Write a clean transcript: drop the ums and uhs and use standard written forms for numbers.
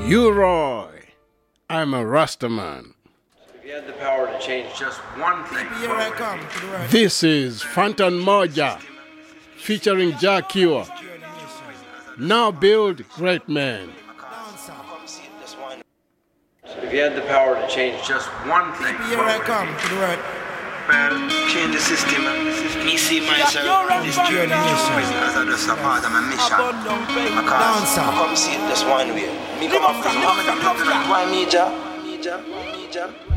U-Roy, I'm a Rastaman. If you had the power to change just one thing. Here I come to the right. This is Phantom Moja featuring Jack Cure. Now build great men. If you had the power to change just one thing. Here I come to the right. Well, change the system. Me see myself this journey as I just a part of my mission. Because I come see it just one way. Me come up from why me, ja?